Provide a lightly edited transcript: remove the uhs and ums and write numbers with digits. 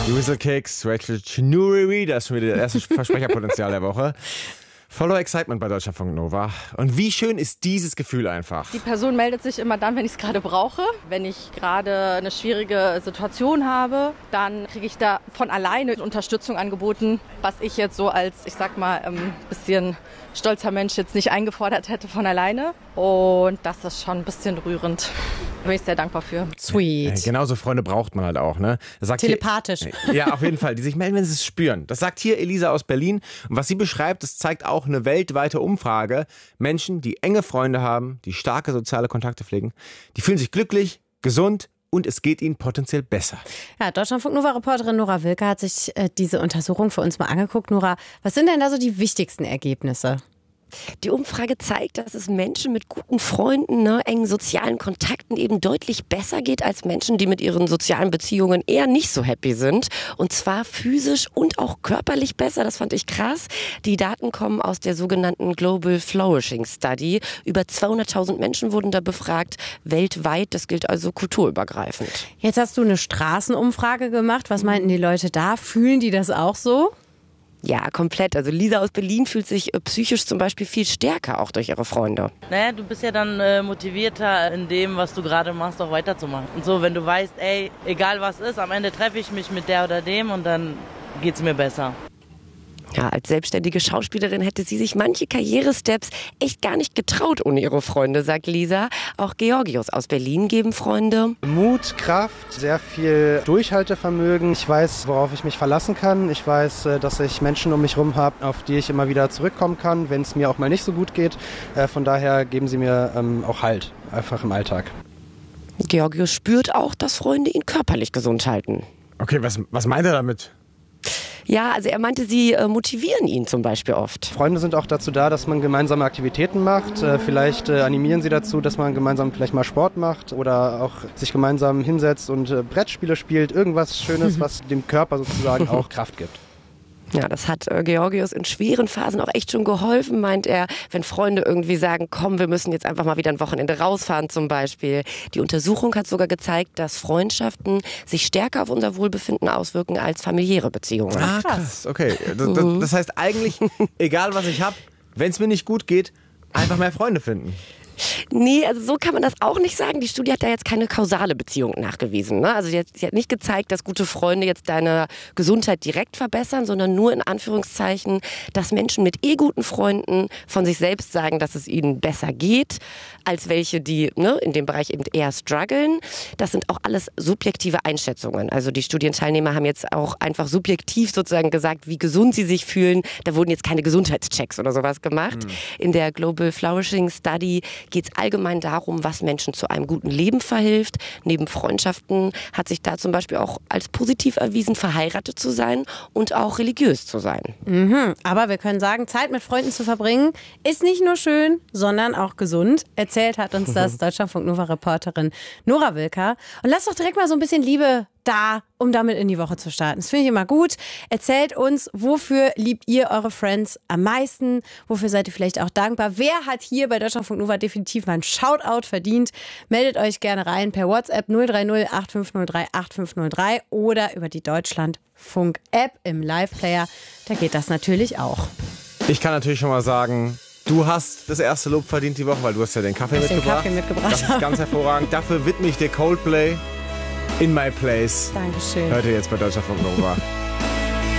Die Whistlecakes, Rachel Chinuri, das ist schon wieder das erste Versprecherpotenzial der Woche. Voller Excitement bei Deutschlandfunk Nova. Und wie schön ist dieses Gefühl einfach? Die Person meldet sich immer dann, wenn ich es gerade brauche. Wenn ich gerade eine schwierige Situation habe, dann kriege ich da von alleine Unterstützung angeboten, was ich jetzt so als, ich sag mal, ein bisschen stolzer Mensch jetzt nicht eingefordert hätte von alleine. Und das ist schon ein bisschen rührend. Da bin ich sehr dankbar für. Sweet. Genauso Freunde braucht man halt auch, ne? Das Telepathisch. Ja, auf jeden Fall. Die sich melden, wenn sie es spüren. Das sagt hier Elisa aus Berlin. Und was sie beschreibt, das zeigt auch eine weltweite Umfrage. Menschen, die enge Freunde haben, die starke soziale Kontakte pflegen, die fühlen sich glücklich, gesund und es geht ihnen potenziell besser. Ja, Deutschlandfunk-Nova-Reporterin Nora Wilke hat sich diese Untersuchung für uns mal angeguckt. Nora, was sind denn da so die wichtigsten Ergebnisse? Die Umfrage zeigt, dass es Menschen mit guten Freunden, engen sozialen Kontakten eben deutlich besser geht als Menschen, die mit ihren sozialen Beziehungen eher nicht so happy sind. Und zwar physisch und auch körperlich besser. Das fand ich krass. Die Daten kommen aus der sogenannten Global Flourishing Study. Über 200.000 Menschen wurden da befragt, weltweit. Das gilt also kulturübergreifend. Jetzt hast du eine Straßenumfrage gemacht. Was meinten die Leute da? Fühlen die das auch so? Ja, komplett. Also Lisa aus Berlin fühlt sich psychisch zum Beispiel viel stärker, auch durch ihre Freunde. Naja, du bist ja dann motivierter in dem, was du gerade machst, auch weiterzumachen. Und so, wenn du weißt, ey, egal was ist, am Ende treffe ich mich mit der oder dem und dann geht's mir besser. Ja, als selbstständige Schauspielerin hätte sie sich manche Karrieresteps echt gar nicht getraut ohne ihre Freunde, sagt Lisa. Auch Georgios aus Berlin geben Freunde Mut, Kraft, sehr viel Durchhaltevermögen. Ich weiß, worauf ich mich verlassen kann. Ich weiß, dass ich Menschen um mich herum habe, auf die ich immer wieder zurückkommen kann, wenn es mir auch mal nicht so gut geht. Von daher geben sie mir auch Halt, einfach im Alltag. Georgios spürt auch, dass Freunde ihn körperlich gesund halten. Okay, was meint er damit? Ja, also er meinte, sie motivieren ihn zum Beispiel oft. Freunde sind auch dazu da, dass man gemeinsame Aktivitäten macht. Vielleicht animieren sie dazu, dass man gemeinsam vielleicht mal Sport macht oder auch sich gemeinsam hinsetzt und Brettspiele spielt. Irgendwas Schönes, was dem Körper sozusagen auch Kraft gibt. Ja, das hat Georgios in schweren Phasen auch echt schon geholfen, meint er, wenn Freunde irgendwie sagen, komm, wir müssen jetzt einfach mal wieder ein Wochenende rausfahren zum Beispiel. Die Untersuchung hat sogar gezeigt, dass Freundschaften sich stärker auf unser Wohlbefinden auswirken als familiäre Beziehungen. Ah, krass, okay. Das heißt eigentlich, egal was ich habe, wenn es mir nicht gut geht, einfach mehr Freunde finden. Nee, also so kann man das auch nicht sagen. Die Studie hat da jetzt keine kausale Beziehung nachgewiesen. Ne? Also sie hat nicht gezeigt, dass gute Freunde jetzt deine Gesundheit direkt verbessern, sondern nur in Anführungszeichen, dass Menschen mit guten Freunden von sich selbst sagen, dass es ihnen besser geht, als welche, die in dem Bereich eben eher strugglen. Das sind auch alles subjektive Einschätzungen. Also die Studienteilnehmer haben jetzt auch einfach subjektiv sozusagen gesagt, wie gesund sie sich fühlen. Da wurden jetzt keine Gesundheitschecks oder sowas gemacht. In der Global Flourishing Study geht es allgemein darum, was Menschen zu einem guten Leben verhilft. Neben Freundschaften hat sich da zum Beispiel auch als positiv erwiesen, verheiratet zu sein und auch religiös zu sein. Aber wir können sagen, Zeit mit Freunden zu verbringen, ist nicht nur schön, sondern auch gesund. Erzählt hat uns das Deutschlandfunk-Nova-Reporterin Nora Wilke. Und lasst doch direkt mal so ein bisschen Liebe da, um damit in die Woche zu starten. Das finde ich immer gut. Erzählt uns, wofür liebt ihr eure Friends am meisten? Wofür seid ihr vielleicht auch dankbar? Wer hat hier bei Deutschlandfunk Nova definitiv mal ein Shoutout verdient? Meldet euch gerne rein per WhatsApp 030 8503 8503 oder über die Deutschlandfunk-App im Live-Player. Da geht das natürlich auch. Ich kann natürlich schon mal sagen, du hast das erste Lob verdient die Woche, weil du hast ja den Kaffee mitgebracht. Das ist ganz hervorragend. Dafür widme ich dir Coldplay. In My Place. Dankeschön. Hört ihr jetzt bei Deutschlandfunk Nova.